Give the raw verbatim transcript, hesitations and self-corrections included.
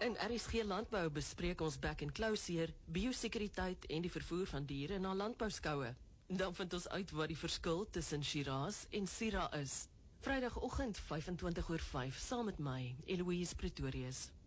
In R S G Landbou bespreek ons back and closure, biosekuriteit en die vervoer van diere na landbouskoue. Dan vind ons uit wat die verskil tussen Shiraz en Syrah is. Vrydagoggend vyf en twintig oor vyf, saam met my, Eloise Pretorius.